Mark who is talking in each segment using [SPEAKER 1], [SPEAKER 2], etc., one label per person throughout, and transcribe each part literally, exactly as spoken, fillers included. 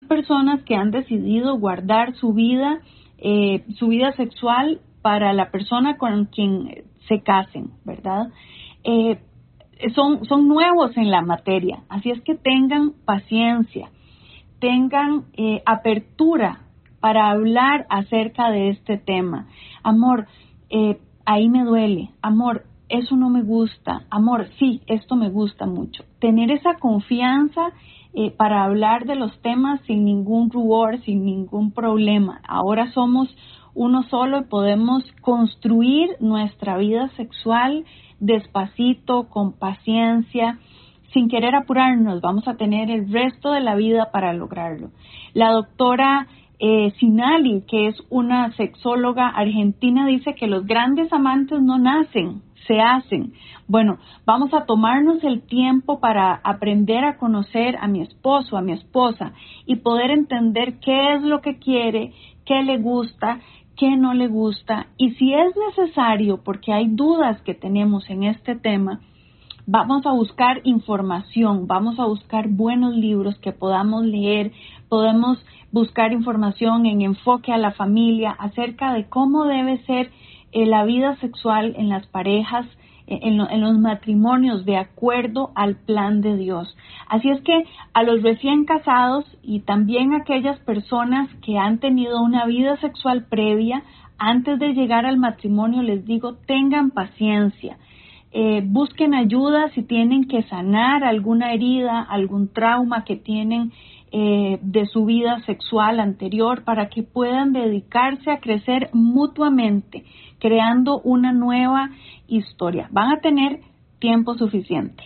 [SPEAKER 1] personas que han decidido guardar su vida, eh, su vida sexual para la persona con quien se casen, ¿verdad? Eh, son, son nuevos en la materia, así es que tengan paciencia, tengan eh, apertura para hablar acerca de este tema. Amor, eh, ahí me duele, amor, eso no me gusta, amor, sí, esto me gusta mucho. Tener esa confianza eh, para hablar de los temas sin ningún rubor, sin ningún problema. Ahora somos uno solo y podemos construir nuestra vida sexual despacito, con paciencia, sin querer apurarnos. Vamos a tener el resto de la vida para lograrlo. La doctora eh, Sinali, que es una sexóloga argentina, dice que los grandes amantes no nacen, se hacen. Bueno, vamos a tomarnos el tiempo para aprender a conocer a mi esposo, a mi esposa y poder entender qué es lo que quiere, qué le gusta, qué no le gusta, y si es necesario, porque hay dudas que tenemos en este tema, vamos a buscar información, vamos a buscar buenos libros que podamos leer, podemos buscar información en Enfoque a la Familia acerca de cómo debe ser eh, la vida sexual en las parejas, En, lo, en los matrimonios, de acuerdo al plan de Dios. Así es que a los recién casados y también a aquellas personas que han tenido una vida sexual previa, antes de llegar al matrimonio, les digo, tengan paciencia. Eh, busquen ayuda si tienen que sanar alguna herida, algún trauma que tienen eh, de su vida sexual anterior, para que puedan dedicarse a crecer mutuamente, creando una nueva historia. Van a tener tiempo suficiente.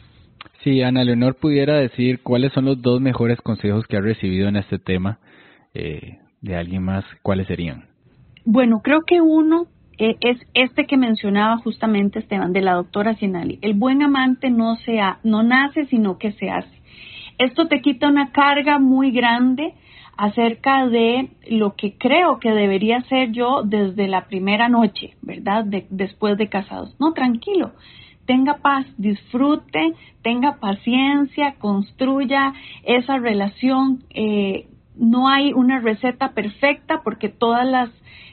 [SPEAKER 2] Si Ana Leonor pudiera decir cuáles son los dos mejores consejos que ha recibido en este tema eh, de alguien más, ¿cuáles serían?
[SPEAKER 1] Bueno, creo que uno eh, es este que mencionaba justamente Esteban, de la doctora Sinali. El buen amante no, se ha, no nace, sino que se hace. Esto te quita una carga muy grande acerca de lo que creo que debería ser yo desde la primera noche, ¿verdad? De, después de casados. No, tranquilo, tenga paz, disfrute, tenga paciencia, construya esa relación. Eh, no hay una receta perfecta porque todas las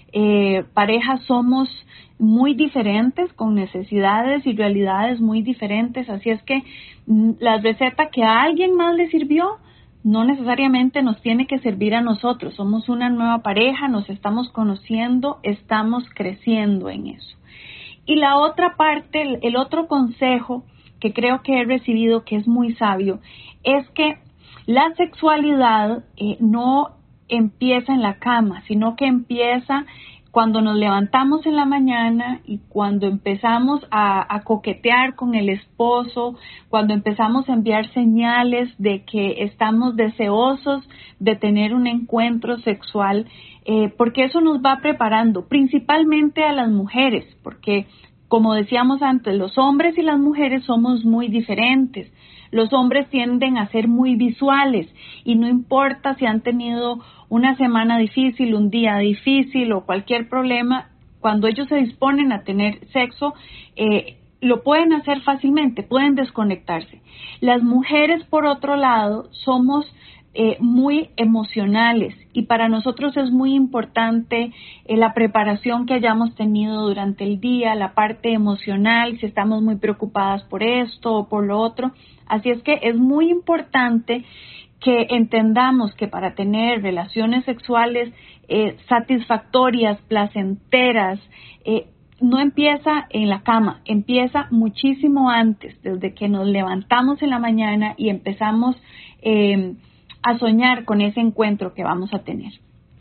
[SPEAKER 1] eh, parejas somos muy diferentes, con necesidades y realidades muy diferentes. Así es que mm, la receta que a alguien más le sirvió no necesariamente nos tiene que servir a nosotros. Somos una nueva pareja, nos estamos conociendo, estamos creciendo en eso. Y la otra parte, el, el otro consejo que creo que he recibido, que es muy sabio, es que la sexualidad eh, no empieza en la cama, sino que empieza cuando nos levantamos en la mañana y cuando empezamos a, a coquetear con el esposo, cuando empezamos a enviar señales de que estamos deseosos de tener un encuentro sexual, eh, porque eso nos va preparando, principalmente a las mujeres, porque como decíamos antes, los hombres y las mujeres somos muy diferentes. Los hombres tienden a ser muy visuales y no importa si han tenido una semana difícil, un día difícil o cualquier problema, cuando ellos se disponen a tener sexo, eh, lo pueden hacer fácilmente, pueden desconectarse. Las mujeres, por otro lado, somos eh, muy emocionales y para nosotros es muy importante eh, la preparación que hayamos tenido durante el día, la parte emocional, si estamos muy preocupadas por esto o por lo otro. Así es que es muy importante que entendamos que para tener relaciones sexuales eh, satisfactorias, placenteras, eh, no empieza en la cama, empieza muchísimo antes, desde que nos levantamos en la mañana y empezamos eh, a soñar con ese encuentro que vamos a tener.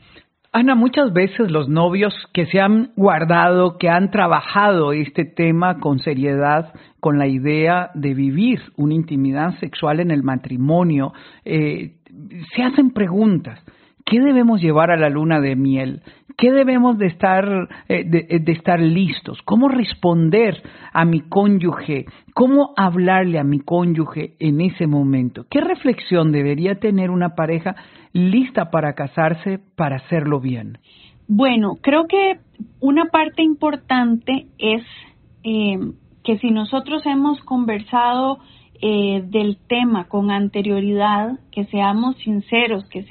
[SPEAKER 3] Ana, muchas veces los novios que se han guardado, que han trabajado este tema con seriedad, con la idea de vivir una intimidad sexual en el matrimonio, eh, se hacen preguntas. ¿Qué debemos llevar a la luna de miel? ¿Qué debemos de estar, eh, de, de estar listos? ¿Cómo responder a mi cónyuge? ¿Cómo hablarle a mi cónyuge en ese momento? ¿Qué reflexión debería tener una pareja lista para casarse, para hacerlo bien?
[SPEAKER 1] Bueno, creo que una parte importante es eh, que si nosotros hemos conversado eh, del tema con anterioridad, que seamos sinceros, que